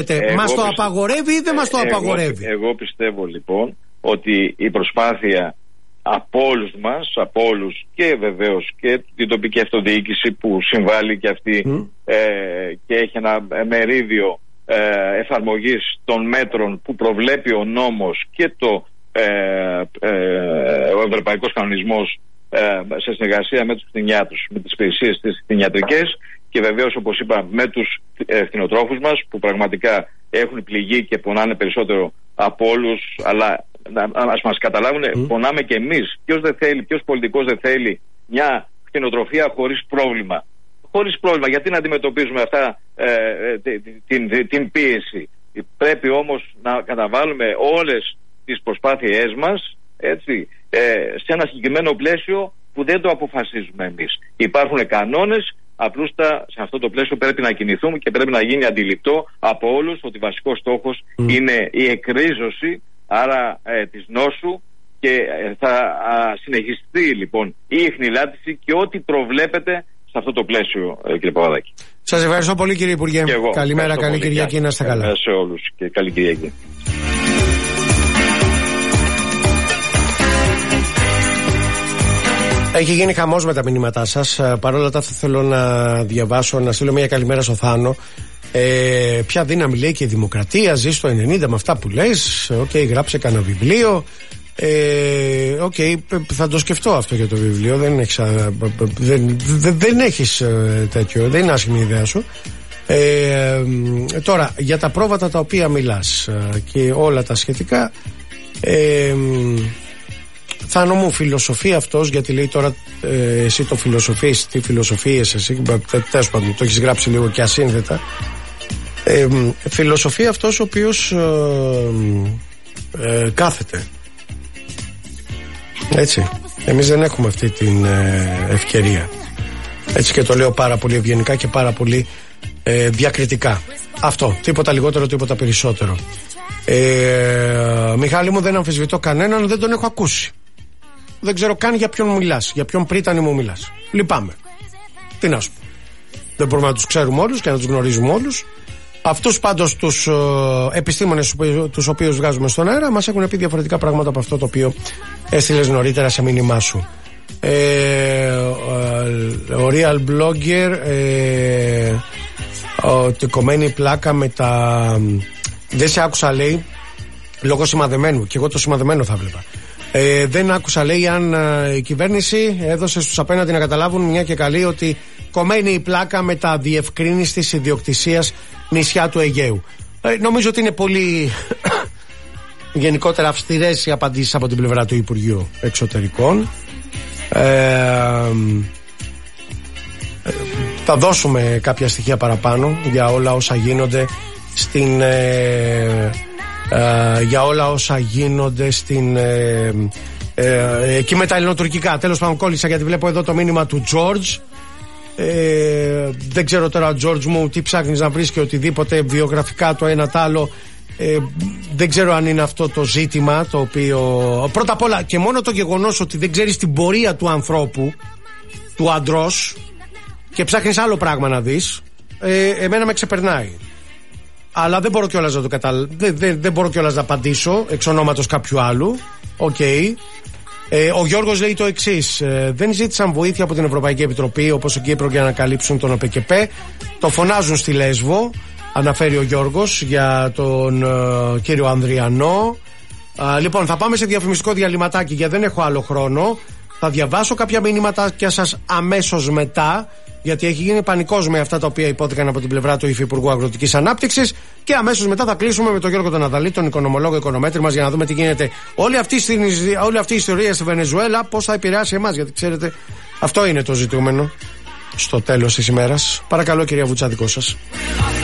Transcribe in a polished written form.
Μας το απαγορεύει ή δεν μας το απαγορεύει? Εγώ πιστεύω λοιπόν ότι η προσπάθεια από όλους μας, από όλους, και βεβαίως και την τοπική αυτοδιοίκηση που συμβάλλει και αυτή και έχει ένα μερίδιο εφαρμογής των μέτρων που προβλέπει ο νόμος και ο ευρωπαϊκός κανονισμός σε συνεργασία με τους κτηνιάτρους, με τις υπηρεσίες τις κτηνιατρικές, και βεβαίως, όπως είπα, με τους κτηνοτρόφους μας που πραγματικά έχουν πληγεί και πονάνε περισσότερο από όλους, αλλά ας μας καταλάβουν, πονάμε και εμείς. Ποιος πολιτικός δεν θέλει μια κτηνοτροφία χωρίς πρόβλημα? Χωρίς πρόβλημα, γιατί να αντιμετωπίζουμε αυτά την πίεση? Πρέπει όμως να καταβάλουμε όλες τις προσπάθειές μας, έτσι, σε ένα συγκεκριμένο πλαίσιο που δεν το αποφασίζουμε εμείς. Υπάρχουν κανόνες, απλούστα σε αυτό το πλαίσιο πρέπει να κινηθούμε και πρέπει να γίνει αντιληπτό από όλους ότι βασικός στόχος είναι η εκρίζωση, άρα της νόσου, και θα συνεχιστεί λοιπόν η ιχνηλάτηση και ό,τι προβλέπεται σε αυτό το πλαίσιο, κύριε Παπαδάκη. Σας ευχαριστώ πολύ, κύριε Υπουργέ. Καλημέρα, καλή Κυριακή, να είστε καλά. Σε όλους και καλή Κυριακή. Έχει γίνει χαμός με τα μηνύματά σας. Παρ' όλα αυτά θέλω να διαβάσω, να στείλω μια καλημέρα στο Θάνο. Ποια δύναμη λέει και η δημοκρατία, ζει στο 90 με αυτά που λες. Γράψε κανένα βιβλίο. Θα το σκεφτώ αυτό για το βιβλίο. Δεν έχεις τέτοιο, δεν είναι άσχημη η ιδέα σου. Τώρα για τα πρόβατα τα οποία μιλάς και όλα τα σχετικά, Θάνο μου, φιλοσοφεί αυτός, γιατί λέει τώρα εσύ το φιλοσοφείς, τι φιλοσοφίες εσύ, τέλος πάντων το έχεις γράψει λίγο και ασύνδετα. Φιλοσοφεί αυτός ο οποίος κάθεται, έτσι. Εμείς δεν έχουμε αυτή την ευκαιρία, έτσι, και το λέω πάρα πολύ ευγενικά και πάρα πολύ διακριτικά. Αυτό, τίποτα λιγότερο, τίποτα περισσότερο. Μιχάλη μου, δεν αμφισβητώ κανέναν, δεν τον έχω ακούσει. Δεν ξέρω καν για ποιον μιλάς, για ποιον πρίτανη μου μιλάς. Λυπάμαι. Τι να σου πω. Δεν μπορούμε να τους ξέρουμε όλους και να τους γνωρίζουμε όλους. Αυτούς πάντως τους επιστήμονες τους οποίους βγάζουμε στον αέρα μας έχουν πει διαφορετικά πράγματα από αυτό το οποίο έστειλες νωρίτερα σε μήνυμά σου. Ο Real Blogger, ότι κομμένη πλάκα με τα... Δεν σε άκουσα, λέει, λόγω σημαδεμένου, και εγώ το σημαδεμένο θα βλέπα. Δεν άκουσα, λέει, αν η κυβέρνηση έδωσε στους απέναντι να καταλάβουν μια και καλή ότι κομμένη η πλάκα με τα διευκρίνησης ιδιοκτησίας νησιά του Αιγαίου. Νομίζω ότι είναι πολύ γενικότερα αυστηρές οι απαντήσεις από την πλευρά του Υπουργείου Εξωτερικών. Θα δώσουμε κάποια στοιχεία παραπάνω για όλα όσα γίνονται στην εκεί με τα ελληνοτουρκικά. Τέλος πάντων, κόλλησα γιατί βλέπω εδώ το μήνυμα του George. Δεν ξέρω τώρα, George μου, τι ψάχνεις να βρεις και οτιδήποτε βιογραφικά, το ένα τ' άλλο. Δεν ξέρω αν είναι αυτό το ζήτημα το οποίο... Πρώτα απ' όλα, και μόνο το γεγονός ότι δεν ξέρεις την πορεία του ανθρώπου, του αντρός, και ψάχνεις άλλο πράγμα να δεις, εμένα με ξεπερνάει. Αλλά δεν μπορώ κιόλας να το δεν μπορώ κιόλας να απαντήσω εξ ονόματος κάποιου άλλου. Ο Γιώργος λέει το εξής: δεν ζήτησαν βοήθεια από την Ευρωπαϊκή Επιτροπή όπως η Κύπρο για να καλύψουν τον ΟΠΕΚΕΠΕ. Το φωνάζουν στη Λέσβο, αναφέρει ο Γιώργος για τον κύριο Ανδριανό. Λοιπόν, θα πάμε σε διαφημιστικό διαλυματάκι γιατί δεν έχω άλλο χρόνο. Θα διαβάσω κάποια μηνύματάκια σας αμέσως μετά, γιατί έχει γίνει πανικός με αυτά τα οποία υπόθηκαν από την πλευρά του Υφυπουργού Αγροτικής Ανάπτυξης, και αμέσως μετά θα κλείσουμε με τον Γιώργο τον Αδαλή, τον οικονομολόγο, οικονομέτρη μας, για να δούμε τι γίνεται. Όλη αυτή η ιστορία στη Βενεζουέλα πώς θα επηρεάσει εμάς, γιατί ξέρετε αυτό είναι το ζητούμενο στο τέλος της ημέρας. Παρακαλώ, κυρία Βουτσά, δικό σας.